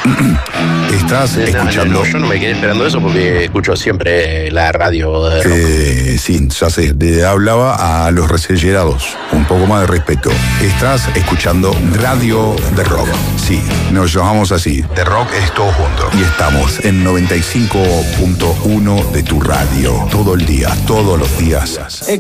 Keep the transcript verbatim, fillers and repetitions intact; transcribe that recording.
Estás No, escuchando... no, no, yo no me quedé esperando eso porque escucho siempre la radio de rock. Eh, sí, ya sé, le hablaba a los resellerados. Un poco más de respeto. Estás escuchando Radio de Rock. Sí, nos llamamos así. De Rock es todo junto. Y estamos en noventa y cinco punto uno de tu radio. Todo el día, todos los días.